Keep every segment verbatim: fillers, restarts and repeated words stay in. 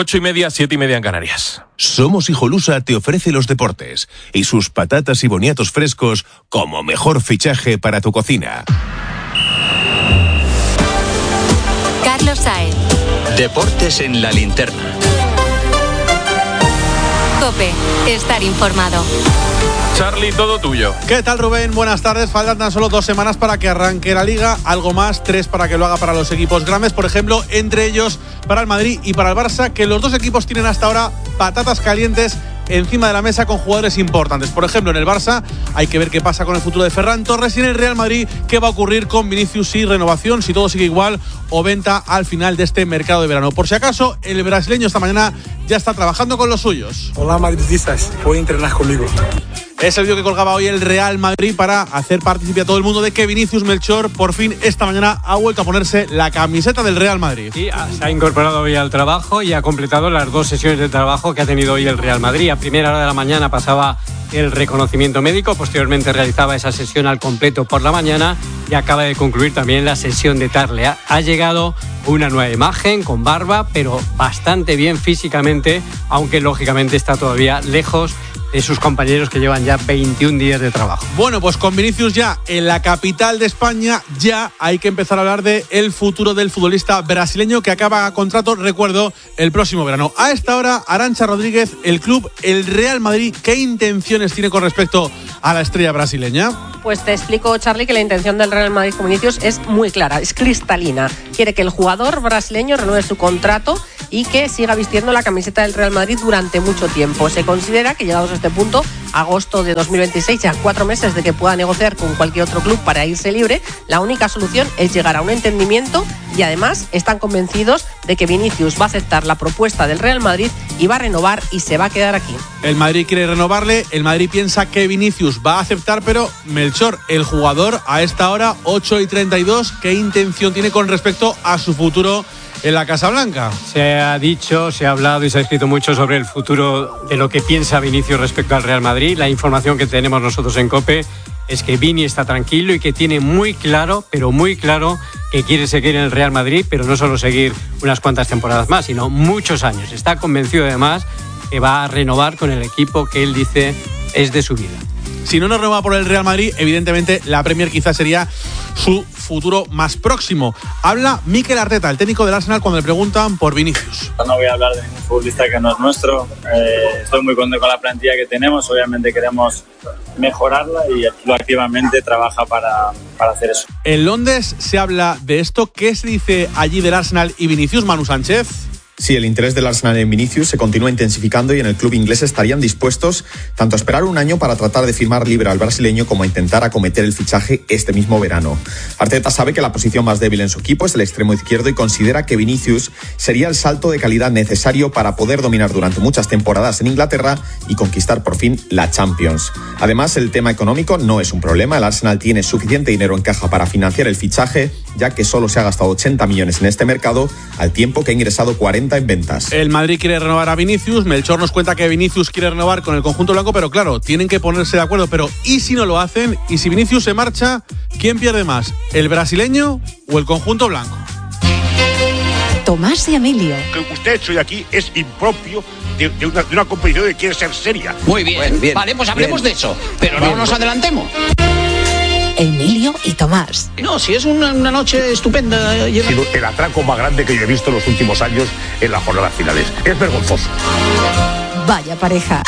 ocho y media, siete y media en Canarias. Somos Hijolusa te ofrece los deportes y sus patatas y boniatos frescos como mejor fichaje para tu cocina. Carlos Saez. Deportes en la linterna. COPE. Estar informado. Charlie, todo tuyo. ¿Qué tal, Rubén? Buenas tardes. Faltan tan solo dos semanas para que arranque la Liga. Algo más, tres para que lo haga para los equipos grandes. Por ejemplo, entre ellos para el Madrid y para el Barça, que los dos equipos tienen hasta ahora patatas calientes encima de la mesa con jugadores importantes. Por ejemplo, en el Barça hay que ver qué pasa con el futuro de Ferran Torres, y en el Real Madrid qué va a ocurrir con Vinicius y renovación, si todo sigue igual, o venta al final de este mercado de verano. Por si acaso, el brasileño esta mañana ya está trabajando con los suyos. Hola, madridistas, pueden entrenar conmigo. Es el vídeo que colgaba hoy el Real Madrid para hacer partícipe a todo el mundo de que Vinicius Melchor por fin esta mañana ha vuelto a ponerse la camiseta del Real Madrid. Sí, se ha incorporado hoy al trabajo y ha completado las dos sesiones de trabajo que ha tenido hoy el Real Madrid. A primera hora de la mañana pasaba el reconocimiento médico, posteriormente realizaba esa sesión al completo por la mañana y acaba de concluir también la sesión de tarde. Ha, ha llegado una nueva imagen con barba, pero bastante bien físicamente, aunque lógicamente está todavía lejos de sus compañeros que llevan ya veintiún días de trabajo. Bueno, pues con Vinicius ya en la capital de España, ya hay que empezar a hablar de el futuro del futbolista brasileño que acaba contrato, recuerdo, el próximo verano. A esta hora, Arantxa Rodríguez, el club, el Real Madrid, ¿qué intenciones tiene con respecto a la estrella brasileña? Pues te explico, Charlie, que la intención del Real Madrid con Vinicius es muy clara, es cristalina. Quiere que el jugador brasileño renueve su contrato y que siga vistiendo la camiseta del Real Madrid durante mucho tiempo. Se considera que, llegados a este punto, agosto de dos mil veintiséis, ya cuatro meses de que pueda negociar con cualquier otro club para irse libre, la única solución es llegar a un entendimiento, y además están convencidos de que Vinicius va a aceptar la propuesta del Real Madrid y va a renovar y se va a quedar aquí. El Madrid quiere renovarle, el Madrid piensa que Vinicius va a aceptar, pero Melchor, el jugador, a esta hora, ocho y treinta y dos, ¿qué intención tiene con respecto a su futuro en la Casa Blanca? Se ha dicho, se ha hablado y se ha escrito mucho sobre el futuro de lo que piensa Vinicius respecto al Real Madrid. La información que tenemos nosotros en COPE es que Vini está tranquilo y que tiene muy claro, pero muy claro, que quiere seguir en el Real Madrid, pero no solo seguir unas cuantas temporadas más, sino muchos años. Está convencido además que va a renovar con el equipo que él dice es de su vida. Si no nos renueva por el Real Madrid, evidentemente la Premier quizás sería su futuro más próximo. Habla Mikel Arteta, el técnico del Arsenal, cuando le preguntan por Vinicius. No voy a hablar de ningún futbolista que no es nuestro. Eh, estoy muy contento con la plantilla que tenemos. Obviamente queremos mejorarla y el club activamente trabaja para, para hacer eso. En Londres se habla de esto. ¿Qué se dice allí del Arsenal y Vinicius, Manu Sánchez? Sí, el interés del Arsenal en Vinicius se continúa intensificando y en el club inglés estarían dispuestos tanto a esperar un año para tratar de firmar libre al brasileño como a intentar acometer el fichaje este mismo verano. Arteta sabe que la posición más débil en su equipo es el extremo izquierdo y considera que Vinicius sería el salto de calidad necesario para poder dominar durante muchas temporadas en Inglaterra y conquistar por fin la Champions. Además, el tema económico no es un problema. El Arsenal tiene suficiente dinero en caja para financiar el fichaje, ya que solo se ha gastado ochenta millones en este mercado, al tiempo que ha ingresado cuarenta en ventas. El Madrid quiere renovar a Vinicius. Melchor nos cuenta que Vinicius quiere renovar con el conjunto blanco, pero claro, tienen que ponerse de acuerdo. Pero ¿y si no lo hacen? ¿Y si Vinicius se marcha? ¿Quién pierde más? ¿El brasileño o el conjunto blanco? Tomás y Emilio. Lo que usted ha hecho de aquí es impropio de, de, una, de una competición que quiere ser seria. Muy bien, Bueno, bien vale, pues hablemos bien. de eso, pero Bien, no nos pues. adelantemos. Emilio y Tomás. No, si es una, una noche estupenda. Ha sido el atraco más grande que yo he visto en los últimos años en las jornadas finales. Es vergonzoso. Vaya pareja.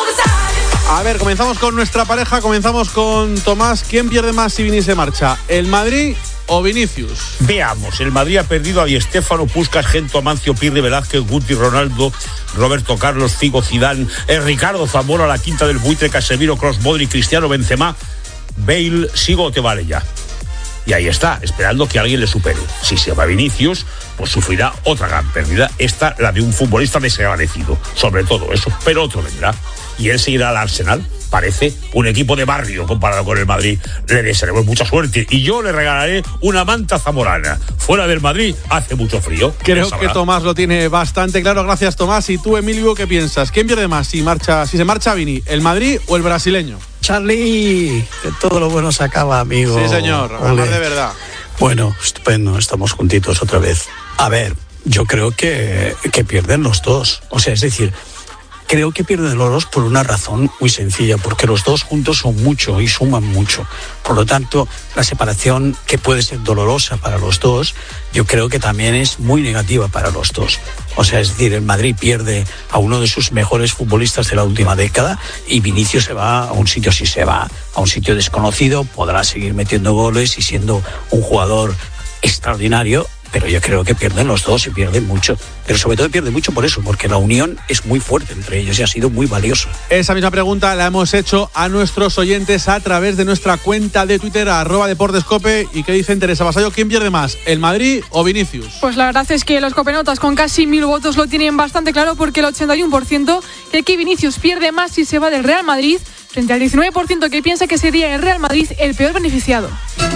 A ver, comenzamos con nuestra pareja, comenzamos con Tomás. ¿Quién pierde más si Vini se marcha? ¿El Madrid o Vinicius? Veamos, el Madrid ha perdido a Di Stéfano, Puskás, Gento, Amancio, Pirri, Velázquez, Guti, Ronaldo, Roberto Carlos, Figo, Zidane, el Ricardo Zamora, la quinta del buitre, Casemiro, Kroos, Modric, Cristiano, Benzema, Bale, sigo o te vale ya. Y ahí está, esperando que alguien le supere. Si se va Vinicius, pues sufrirá otra gran pérdida. Esta, la de un futbolista desagradecido, sobre todo eso, pero otro vendrá. Y él seguirá al Arsenal. Parece un equipo de barrio comparado con el Madrid. Le desearemos mucha suerte y yo le regalaré una manta zamorana. Fuera del Madrid hace mucho frío. Creo que Tomás lo tiene bastante claro. Gracias, Tomás. ¿Y tú, Emilio, qué piensas? ¿Quién pierde más si marcha, si se marcha Vini? ¿El Madrid o el brasileño? Charlie, que todo lo bueno se acaba, amigo. Sí, señor. Hablar de verdad. Bueno, estupendo. Estamos juntitos otra vez. A ver, Yo creo que, que pierden los dos. O sea, es decir, creo que pierden los dos por una razón muy sencilla, porque los dos juntos son mucho y suman mucho. Por lo tanto, la separación, que puede ser dolorosa para los dos, yo creo que también es muy negativa para los dos. O sea, es decir, el Madrid pierde a uno de sus mejores futbolistas de la última década y Vinicius se va a un sitio, si se va a un sitio desconocido, podrá seguir metiendo goles y siendo un jugador extraordinario, pero yo creo que pierden los dos y pierden mucho. Pero sobre todo pierden mucho por eso, porque la unión es muy fuerte entre ellos y ha sido muy valiosa. Esa misma pregunta la hemos hecho a nuestros oyentes a través de nuestra cuenta de Twitter, arroba deportescope. ¿Y qué dice Teresa Basayo? ¿Quién pierde más, el Madrid o Vinicius? Pues la verdad es que los copenotas con casi mil votos lo tienen bastante claro, porque el ochenta y uno por ciento cree que Vinicius pierde más si se va del Real Madrid, frente al diecinueve por ciento que piensa que sería el Real Madrid el peor beneficiado.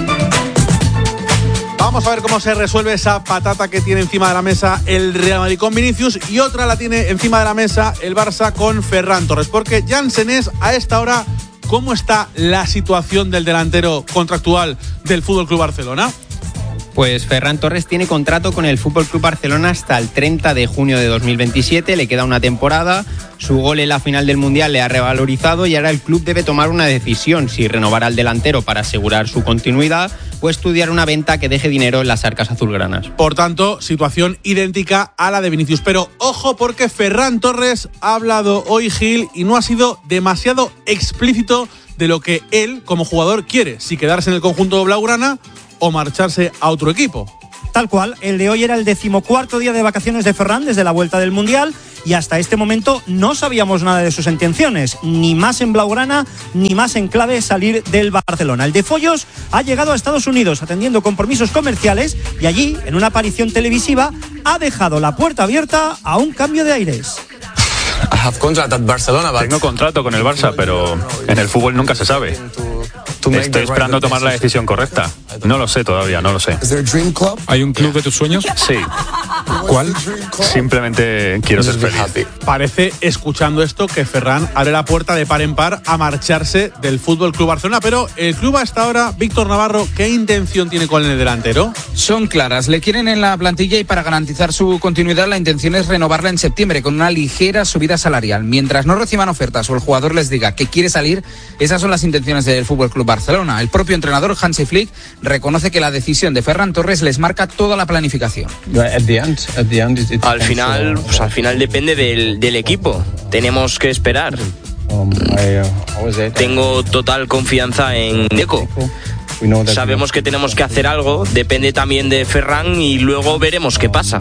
Vamos a ver cómo se resuelve esa patata que tiene encima de la mesa el Real Madrid con Vinicius, y otra la tiene encima de la mesa el Barça con Ferran Torres. Porque Jan Senés, a esta hora, ¿cómo está la situación del delantero contractual del F C Barcelona? Pues Ferran Torres tiene contrato con el F C Barcelona hasta el treinta de junio de dos mil veintisiete, le queda una temporada, su gol en la final del Mundial le ha revalorizado y ahora el club debe tomar una decisión, si renovar al delantero para asegurar su continuidad o estudiar una venta que deje dinero en las arcas azulgranas. Por tanto, situación idéntica a la de Vinicius. Pero ojo, porque Ferran Torres ha hablado hoy, Gil, y no ha sido demasiado explícito de lo que él, como jugador, quiere, si quedarse en el conjunto blaugrana o marcharse a otro equipo. Tal cual, el de hoy era el decimocuarto día de vacaciones de Ferran desde la vuelta del Mundial y hasta este momento no sabíamos nada de sus intenciones, ni más en blaugrana, ni más en clave salir del Barcelona. El de Follos ha llegado a Estados Unidos atendiendo compromisos comerciales y allí, en una aparición televisiva, ha dejado la puerta abierta a un cambio de aires. Tengo contrato con el Barça, pero en el fútbol nunca se sabe. Estoy esperando tomar la decisión correcta. No lo sé todavía, no lo sé. ¿Hay un club de tus sueños? Sí. ¿Cuál? Simplemente quiero ser feliz. Parece, escuchando esto, que Ferran abre la puerta de par en par a marcharse del F C Barcelona. Pero el club hasta ahora, Víctor Navarro, ¿qué intención tiene con el delantero? Son claras, le quieren en la plantilla y para garantizar su continuidad la intención es renovarla en septiembre con una ligera subida salarial. Mientras no reciban ofertas o el jugador les diga que quiere salir, esas son las intenciones del F C Barcelona. El propio entrenador Hansi Flick reconoce que la decisión de Ferran Torres les marca toda la planificación. Al final, pues al final depende del, del equipo. Tenemos que esperar. Tengo total confianza en Deco. Sabemos que tenemos que hacer algo, depende también de Ferran y luego veremos qué pasa.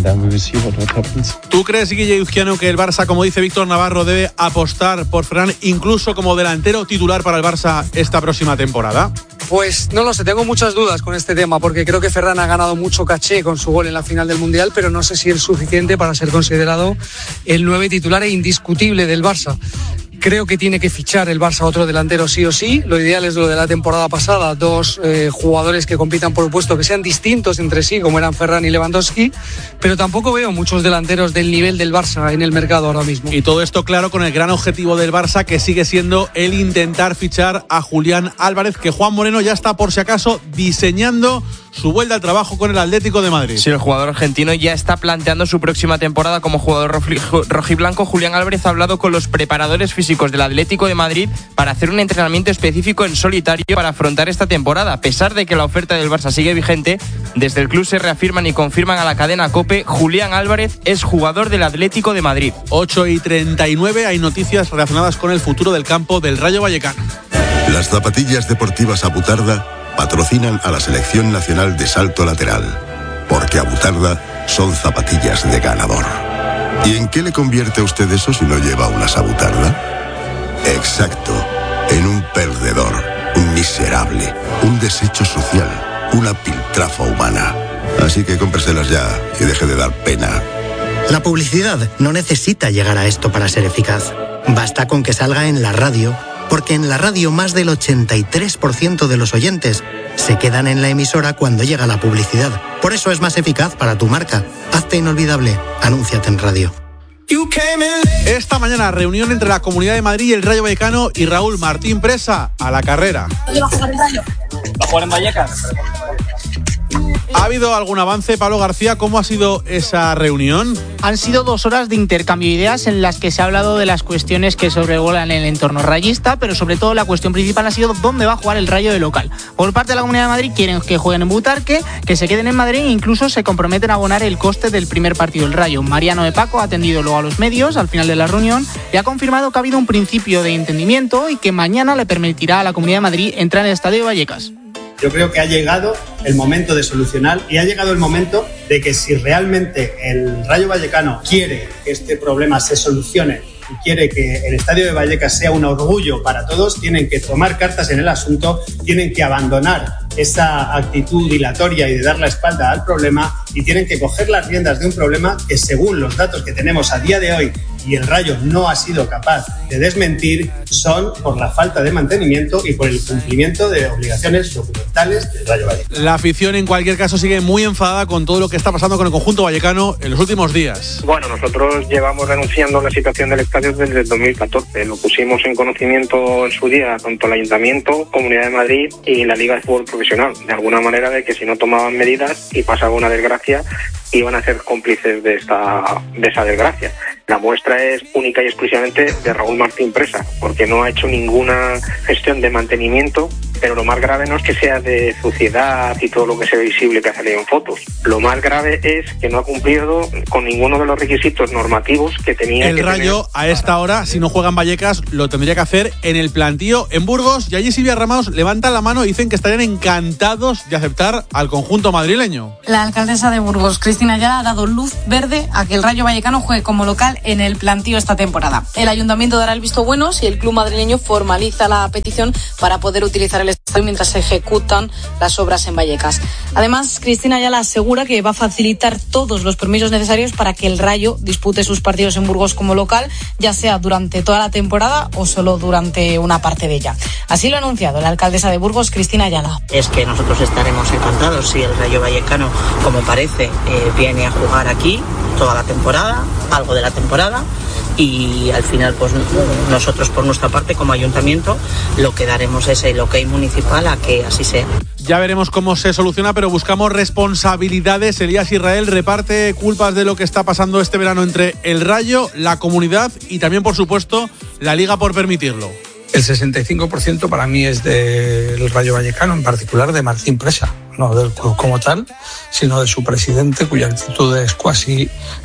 ¿Tú crees, Guille Izquiano, que el Barça, como dice Víctor Navarro, debe apostar por Ferran incluso como delantero titular para el Barça esta próxima temporada? Pues no lo sé, tengo muchas dudas con este tema porque creo que Ferran ha ganado mucho caché con su gol en la final del Mundial, pero no sé si es suficiente para ser considerado el nueve titular e indiscutible del Barça. Creo que tiene que fichar el Barça otro delantero sí o sí. Lo ideal es lo de la temporada pasada, dos eh, jugadores que compitan por el puesto, que sean distintos entre sí, como eran Ferran y Lewandowski, pero tampoco veo muchos delanteros del nivel del Barça en el mercado ahora mismo. Y todo esto, claro, con el gran objetivo del Barça, que sigue siendo el intentar fichar a Julián Álvarez, que Juan Moreno ya está, por si acaso, diseñando su vuelta al trabajo con el Atlético de Madrid. Sí, el jugador argentino ya está planteando su próxima temporada como jugador rojiblanco. Julián Álvarez ha hablado con los preparadores físicos del Atlético de Madrid para hacer un entrenamiento específico en solitario para afrontar esta temporada. A pesar de que la oferta del Barça sigue vigente, desde el club se reafirman y confirman a la cadena COPE: Julián Álvarez es jugador del Atlético de Madrid. ocho y treinta y nueve, hay noticias relacionadas con el futuro del campo del Rayo Vallecano. Las zapatillas deportivas Abutarda patrocinan a la Selección Nacional de Salto Lateral, porque Abutarda son zapatillas de ganador. ¿Y en qué le convierte a usted eso si no lleva unas Abutarda? Exacto, en un perdedor, un miserable, un desecho social, una piltrafa humana. Así que cómpreselas ya y deje de dar pena. La publicidad no necesita llegar a esto para ser eficaz. Basta con que salga en la radio, porque en la radio más del ochenta y tres por ciento de los oyentes se quedan en la emisora cuando llega la publicidad. Por eso es más eficaz para tu marca. Hazte inolvidable. Anúnciate en radio. Esta mañana, reunión entre la Comunidad de Madrid y el Rayo Vallecano, y Raúl Martín Presa a la carrera. ¿Va a jugar el Rayo? ¿Va a jugar en Vallecas? ¿Ha habido algún avance, Pablo García? ¿Cómo ha sido esa reunión? Han sido dos horas de intercambio de ideas en las que se ha hablado de las cuestiones que sobrevuelan el entorno rayista, pero sobre todo la cuestión principal ha sido dónde va a jugar el Rayo de local. Por parte de la Comunidad de Madrid quieren que jueguen en Butarque, que se queden en Madrid e incluso se comprometen a abonar el coste del primer partido del Rayo. Mariano de Paco ha atendido luego a los medios al final de la reunión y ha confirmado que ha habido un principio de entendimiento y que mañana le permitirá a la Comunidad de Madrid entrar en el Estadio de Vallecas. Yo creo que ha llegado el momento de solucionar y ha llegado el momento de que si realmente el Rayo Vallecano quiere que este problema se solucione y quiere que el Estadio de Vallecas sea un orgullo para todos, tienen que tomar cartas en el asunto, tienen que abandonar esa actitud dilatoria y de dar la espalda al problema y tienen que coger las riendas de un problema que, según los datos que tenemos a día de hoy y el Rayo no ha sido capaz de desmentir, son por la falta de mantenimiento y por el cumplimiento de obligaciones documentales del Rayo Vallecano. La afición, en cualquier caso, sigue muy enfadada con todo lo que está pasando con el conjunto vallecano en los últimos días. Bueno, nosotros llevamos denunciando la situación del estadio desde el dos mil catorce. Lo pusimos en conocimiento en su día tanto el Ayuntamiento, Comunidad de Madrid y la Liga de Fútbol Profesional. De alguna manera, de que si no tomaban medidas y pasaba una desgracia, iban a ser cómplices de esta de esa desgracia. La muestra es única y exclusivamente de Raúl Martín Presa, porque no ha hecho ninguna gestión de mantenimiento, pero lo más grave no es que sea de suciedad y todo lo que sea visible que ha salido en fotos. Lo más grave es que no ha cumplido con ninguno de los requisitos normativos que tenía el que Rayo tener. A esta hora, si no juega en Vallecas, lo tendría que hacer en el plantío en Burgos, y allí Silvia Ramos levanta la mano y dicen que estarían encantados de aceptar al conjunto madrileño. La alcaldesa de Burgos, Cristina Ayala, ha dado luz verde a que el Rayo Vallecano juegue como local en el plantío esta temporada. El ayuntamiento dará el visto bueno si el club madrileño formaliza la petición para poder utilizar el estadio mientras se ejecutan las obras en Vallecas. Además, Cristina Ayala asegura que va a facilitar todos los permisos necesarios para que el Rayo dispute sus partidos en Burgos como local, ya sea durante toda la temporada o solo durante una parte de ella. Así lo ha anunciado la alcaldesa de Burgos, Cristina Ayala. Es que nosotros estaremos encantados si el Rayo Vallecano, como parece, eh, viene a jugar aquí toda la temporada, algo de la temporada, y al final pues nosotros por nuestra parte como ayuntamiento lo que daremos es el ok municipal a que así sea. Ya veremos cómo se soluciona, pero buscamos responsabilidades. Elías Israel reparte culpas de lo que está pasando este verano entre el Rayo, la comunidad y también, por supuesto, la Liga por permitirlo. El sesenta y cinco por ciento para mí es del Rayo Vallecano, en particular de Martín Presa, no del club como tal, sino de su presidente, cuya actitud es casi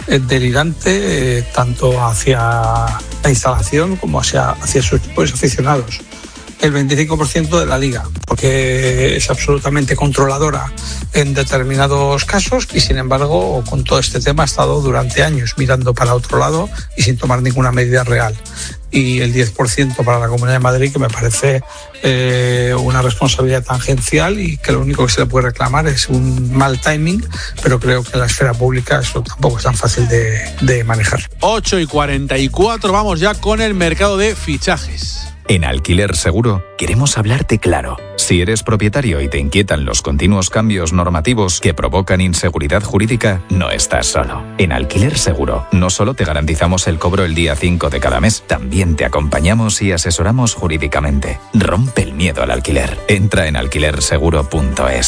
delirante, eh, tanto hacia la instalación como hacia, hacia sus propios aficionados. El veinticinco por ciento de la Liga, porque es absolutamente controladora en determinados casos y, sin embargo, con todo este tema ha estado durante años mirando para otro lado y sin tomar ninguna medida real. Y el diez por ciento para la Comunidad de Madrid, que me parece eh, una responsabilidad tangencial y que lo único que se le puede reclamar es un mal timing, pero creo que en la esfera pública eso tampoco es tan fácil de, de manejar. ocho y cuarenta y cuatro, vamos ya con el mercado de fichajes. En Alquiler Seguro queremos hablarte claro. Si eres propietario y te inquietan los continuos cambios normativos que provocan inseguridad jurídica, no estás solo. En Alquiler Seguro no solo te garantizamos el cobro el día cinco de cada mes, también te acompañamos y asesoramos jurídicamente. Rompe el miedo al alquiler. Entra en alquiler seguro punto es.